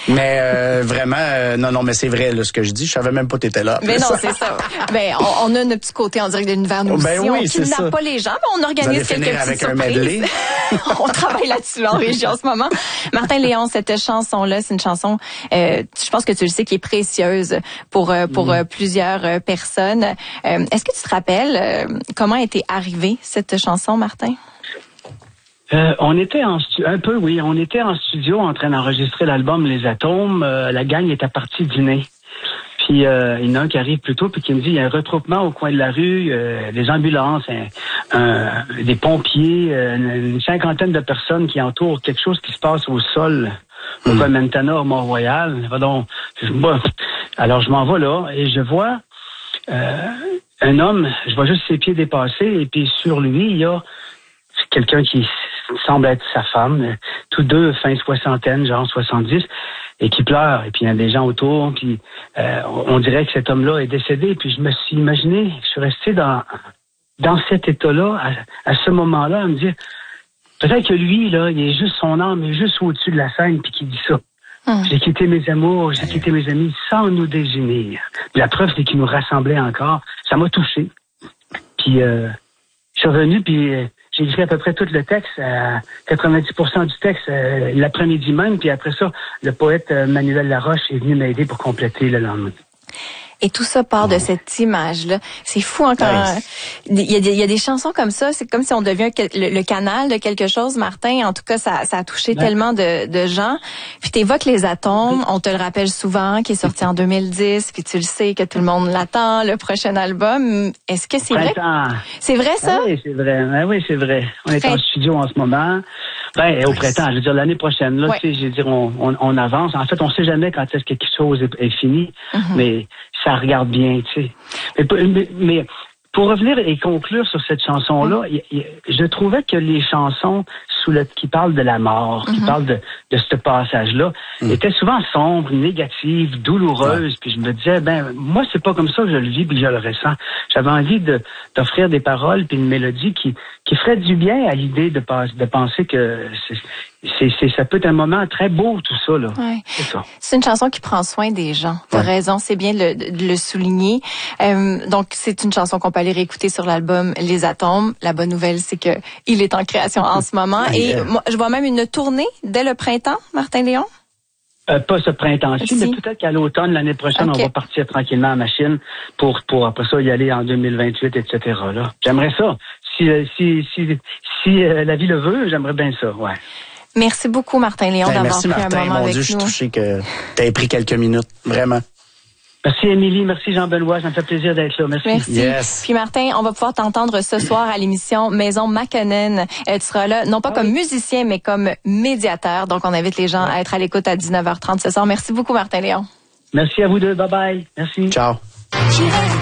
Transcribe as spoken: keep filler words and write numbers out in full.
Mais euh, vraiment, euh, non, non, mais c'est vrai, là, ce que je dis. Je savais même pas que t'étais là. Mais non, c'est ça. Ben, on, on a notre petit côté en direct de l'univers, nous ben aussi. Oui, on kidnappe pas les gens, mais on organise quelques petites avec surprises. Un On travaille là-dessus en région en ce moment. Martin Léon, cette chanson-là, c'est une chanson, euh, je pense que tu le sais, qui est précieuse pour euh, pour euh, plusieurs euh, personnes. Euh, est-ce que tu te rappelles euh, comment était arrivée cette chanson, Martin? Euh, on était en stu- un peu, oui, on était en studio en train d'enregistrer l'album Les Atomes. Euh, la gang était partie dîner. Puis euh, il y en a un qui arrive plus tôt puis qui me dit il y a un retroupement au coin de la rue, euh, des ambulances, un, un, des pompiers, euh, une, une cinquantaine de personnes qui entourent quelque chose qui se passe au sol au coin de Montana, au Mont-Royal. Donc, je, bon, alors je m'en vais là et je vois euh, un homme, je vois juste ses pieds dépasser et puis sur lui il y a quelqu'un qui semble être sa femme, tous deux fin soixantaine, genre soixante-dix, et qui pleure. Et puis il y a des gens autour, puis euh, on dirait que cet homme-là est décédé. Puis je me suis imaginé, je suis resté dans dans cet état-là, à, à ce moment-là, à me dire, peut-être que lui, là, il est juste, son âme est juste au-dessus de la scène, puis qui dit ça. Hum. J'ai quitté mes amours, j'ai quitté mes amis sans nous désunir. La preuve, c'est qu'il nous rassemblait encore. Ça m'a touché. Puis euh, je suis revenu, puis... Euh, j'ai écrit à peu près tout le texte, euh, quatre-vingt-dix pour cent du texte euh, l'après-midi même, puis après ça, le poète euh, Manuel Laroche est venu m'aider pour compléter le lendemain. Et tout ça part de cette image-là. C'est fou hein, quand il y a des, il y a des chansons comme ça. C'est comme si on devient le, le canal de quelque chose, Martin. En tout cas, ça, ça a touché ouais. tellement de, de gens. Puis t'évoques Les Atomes. On te le rappelle souvent, qui est sorti en deux mille dix. Puis tu le sais que tout le monde l'attend, le prochain album. Est-ce que c'est Printemps. vrai? C'est vrai ça? Ah oui, c'est vrai. Ah oui, c'est vrai. On est en studio en ce moment. Ben, au printemps, je veux dire l'année prochaine. Là, ouais. tu sais, je veux dire, on, on, on avance. En fait, on sait jamais quand est-ce que quelque chose est, est fini, mm-hmm. mais ça regarde bien, tu sais. Mais, mais, mais pour revenir et conclure sur cette chanson-là, mm-hmm. y, y, je trouvais que les chansons sous le, qui parlent de la mort, mm-hmm. qui parlent de, de ce passage-là, mm-hmm. étaient souvent sombres, négatives, douloureuses. Ouais. Puis je me disais, ben moi, c'est pas comme ça que je le vis puis que je le ressens. J'avais envie de d'offrir des paroles puis une mélodie qui qui ferait du bien à l'idée de, de penser que c'est, c'est, c'est, ça peut être un moment très beau, tout ça, là. Ouais. C'est ça. C'est une chanson qui prend soin des gens. T'as ouais. raison, c'est bien de le, de le souligner. Euh, donc, c'est une chanson qu'on peut aller réécouter sur l'album Les Atomes. La bonne nouvelle, c'est que il est en création en ce moment. Et yeah. moi, je vois même une tournée dès le printemps, Martin Léon. Euh, pas ce printemps-ci, si. mais peut-être qu'à l'automne, l'année prochaine, okay. on va partir tranquillement en machine pour, pour après ça y aller en deux mille vingt-huit, et cetera. Là. J'aimerais ça. Si, si, si, si euh, la vie le veut, j'aimerais bien ça, ouais. Merci beaucoup, Martin Léon, ben, d'avoir merci, pris Martin. un moment Mon avec Dieu, nous. Je suis touché que tu aies pris quelques minutes, vraiment. Merci, Émilie. Merci, Jean-Benoît. Ça me fait plaisir d'être là. Merci. Merci. Yes. Puis, Martin, on va pouvoir t'entendre ce soir à l'émission Maison Makonnen. Euh, tu seras là, non pas ah, comme oui. musicien, mais comme médiateur. Donc, on invite les gens à être à l'écoute à dix-neuf heures trente ce soir. Merci beaucoup, Martin Léon. Merci à vous deux. Bye-bye. Merci. Ciao.